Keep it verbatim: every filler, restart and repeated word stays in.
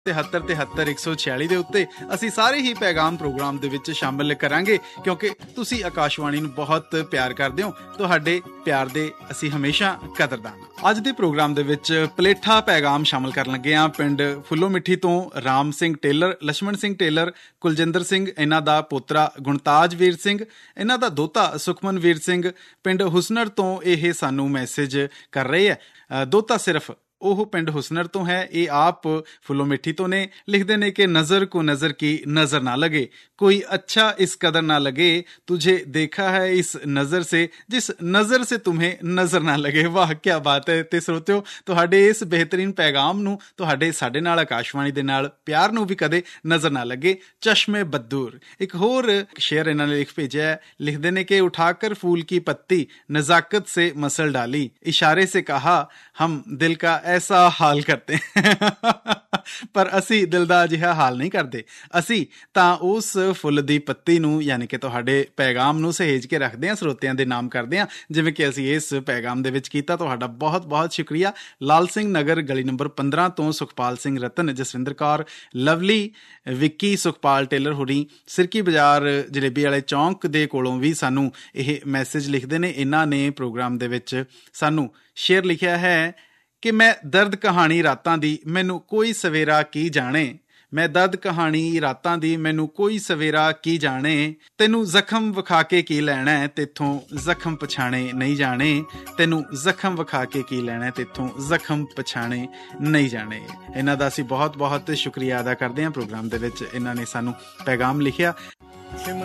तिहत्तर तिहत्तर एक सौ छियाली ਦੇ ਉੱਤੇ ਅਸੀਂ ਸਾਰੇ ਹੀ ਪੈਗਾਮ ਪ੍ਰੋਗਰਾਮ ਦੇ ਵਿੱਚ ਸ਼ਾਮਿਲ ਕਰਾਂਗੇ ਕਿਉਂਕਿ ਤੁਸੀਂ ਆਕਾਸ਼ਵਾਣੀ ਨੂੰ ਬਹੁਤ ਪਿਆਰ ਕਰਦੇ ਹੋ। ਤੁਹਾਡੇ ਪਿਆਰ ਦੇ ਅਸੀਂ ਹਮੇਸ਼ਾ ਕਦਰਦਾਨ। ਅੱਜ ਦੇ ਪ੍ਰੋਗਰਾਮ ਦੇ ਵਿੱਚ ਪਲੇਠਾ ਪੈਗਾਮ ਸ਼ਾਮਿਲ ਕਰਨ ਲੱਗੇ ਹਾਂ। ਪਿੰਡ ਫੁੱਲੋ ਮਿੱਠੀ ਤੋਂ ਰਾਮ ਸਿੰਘ ਟੇਲਰ, ਲਛਮਣ ਸਿੰਘ ਟੇਲਰ, ਕੁਲਜਿੰਦਰ ਸਿੰਘ, ਇਹਨਾਂ ਦਾ ਪੋਤਰਾ ਗੁਣਤਾਜ ਵੀਰ ਸਿੰਘ, ਇਹਨਾਂ ਦਾ ਦੋਤਾ ਸੁਖਮਨ ਵੀਰ ਸਿੰਘ, ਪਿੰਡ ਹੁਸਨਰ ਤੋਂ ਇਹ ਸਾਨੂੰ ਮੈਸੇਜ ਕਰ ਰਹੇ ਹੈ। ਦੋਤਾ ਸਿਰਫ ਉਹ ਪਿੰਡ ਹੁਸਨਰ ਤੋਂ ਹੈ, ਇਹ ਆਪ ਫੁੱਲੋ ਮਿੱਠੀ ਤੋਂ ਨੇ। ਲਿਖਦੇ ਨੇ ਕਿ ਨਜ਼ਰ ਕੋ ਨਜ਼ਰ ਕੀ ਨਜ਼ਰ ਨਾ ਲਗੇ, कोई अच्छा इस कदर ना लगे, तुझे देखा है इस नज़र से जिस नज़र से तुम्हें नज़र ना लगे। वाह क्या बात है। ਤੇ ਸਰੋਤਿਓ, ਤੁਹਾਡੇ ਇਸ ਬਿਹਤਰੀਨ ਪੈਗਾਮ ਨੂੰ, ਤੁਹਾਡੇ ਸਾਡੇ ਨਾਲ ਆਕਾਸ਼ਵਾਣੀ ਦੇ ਨਾਲ ਪਿਆਰ ਨੂੰ ਵੀ ਕਦੇ ਨਜ਼ਰ ਨਾ ਲੱਗੇ। ਚਸ਼ਮੇ ਬਦੂਰ ਇੱਕ ਹੋਰ ਸ਼ੇਅਰ ਇਹਨਾਂ ਨੇ ਲਿਖ ਭੇਜਿਆ ਹੈ। ਲਿਖਦੇ ਨੇ ਕਿ ਉਠਾ ਕਰ ਫੂਲ की पत्ती नज़ाकत से मसल डाली, इशारे से कहा हम दिल का ऐसा हाल करते ਪਰ ਅਸੀਂ ਦਿਲ ਦਾ ਅਜਿਹਾ ਹਾਲ ਨਹੀਂ ਕਰਦੇ। ਅਸੀਂ ਤਾਂ ਉਸ ਫੁੱਲ ਦੀ ਪੱਤੀ ਨੂੰ, ਯਾਨੀ ਕਿ ਤੁਹਾਡੇ ਪੈਗਾਮ ਨੂੰ ਸਹੇਜ ਕੇ ਰੱਖਦੇ ਹਾਂ, ਸਰੋਤਿਆਂ ਦੇ ਨਾਮ ਕਰਦੇ ਹਾਂ, ਜਿਵੇਂ ਕਿ ਅਸੀਂ ਇਸ ਪੈਗਾਮ ਦੇ ਵਿੱਚ ਕੀਤਾ। ਤੁਹਾਡਾ ਬਹੁਤ ਬਹੁਤ ਸ਼ੁਕਰੀਆ। ਲਾਲ ਸਿੰਘ ਨਗਰ ਗਲੀ ਨੰਬਰ ਪੰਦਰਾਂ ਤੋਂ ਸੁਖਪਾਲ ਸਿੰਘ ਰਤਨ, ਜਸਵਿੰਦਰ ਕੌਰ, ਲਵਲੀ, ਵਿੱਕੀ, ਸੁਖਪਾਲ ਟੇਲਰ ਹੋਰੀ, ਸਿਰਕੀ ਬਾਜ਼ਾਰ ਜਲੇਬੀ ਵਾਲੇ ਚੌਂਕ ਦੇ ਕੋਲੋਂ ਵੀ ਸਾਨੂੰ ਇਹ ਮੈਸੇਜ ਲਿਖਦੇ ਨੇ। ਇਹਨਾਂ ਨੇ ਪ੍ਰੋਗਰਾਮ ਦੇ ਵਿੱਚ ਸਾਨੂੰ ਸ਼ੇਅਰ ਲਿਖਿਆ ਹੈ ਕਿ ਮੈਂ ਦਰਦ ਕਹਾਣੀ ਰਾਤਾਂ ਦੀ, ਮੈਨੂੰ ਕੋਈ ਸਵੇਰਾ ਕੀ ਜਾਣੇ। ਮੈਂ ਦਰਦ ਕਹਾਣੀ ਰਾਤਾਂ ਦੀ, ਮੈਨੂੰ ਕੋਈ ਸਵੇਰਾ ਕੀ ਜਾਣੇ। ਤੈਨੂੰ ਜ਼ਖਮ ਵਿਖਾ ਕੇ ਕੀ ਲੈਣਾ, ਤੇਥੋਂ ਜ਼ਖਮ ਪਛਾਣੇ ਨਹੀਂ ਜਾਣੇ। ਤੈਨੂੰ ਜ਼ਖਮ ਵਿਖਾ ਕੇ ਕੀ ਲੈਣਾ, ਤੇਥੋਂ ਜ਼ਖਮ ਪਛਾਣੇ ਨਹੀਂ ਜਾਣੇ। ਇਹਨਾਂ ਦਾ ਅਸੀਂ ਬਹੁਤ ਬਹੁਤ ਸ਼ੁਕਰੀਆ ਅਦਾ ਕਰਦੇ ਹਾਂ। ਪ੍ਰੋਗਰਾਮ ਦੇ ਵਿੱਚ ਇਹਨਾਂ ਨੇ ਸਾਨੂੰ ਪੈਗਾਮ ਲਿਖਿਆ।